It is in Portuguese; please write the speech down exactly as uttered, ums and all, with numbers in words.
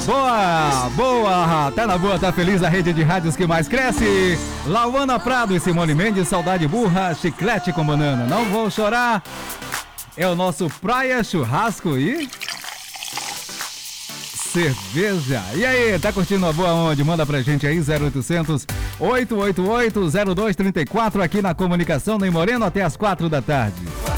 Boa, boa, tá na boa, tá feliz a rede de rádios que mais cresce. Lauana Prado e Simone Mendes, saudade burra, chiclete com banana, não vou chorar. É o nosso Praia Churrasco e cerveja. E aí, tá curtindo a boa onde? Manda pra gente aí, zero oitocentos, oito oito oito, zero dois três quatro, aqui na comunicação, no Moreno, até as quatro da tarde.